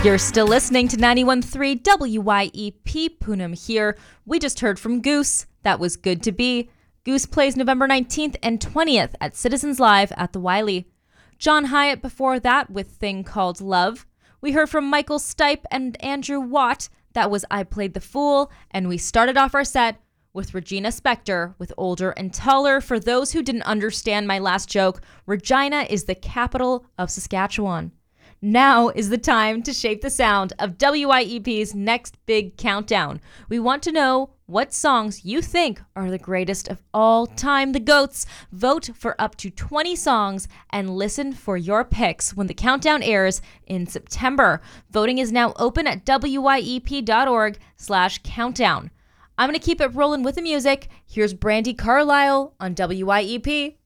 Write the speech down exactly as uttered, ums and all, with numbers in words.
You're still listening to ninety-one point three W Y E P. Poonam here. We just heard from Goose. That was Good to Be. Goose plays November nineteenth and twentieth at Citizens Live at the Wiley. John Hyatt before that with Thing Called Love. We heard from Michael Stipe and Andrew Watt. That was I Played the Fool. And we started off our set with Regina Spektor with Older and Taller. For those who didn't understand my last joke, Regina is the capital of Saskatchewan. Now is the time to shape the sound of W Y E P's next big countdown. We want to know what songs you think are the greatest of all time. The GOATs. Vote for up to twenty songs and listen for your picks when the countdown airs in September. Voting is now open at W Y E P dot org slash countdown. I'm going to keep it rolling with the music. Here's Brandi Carlile on W Y E P.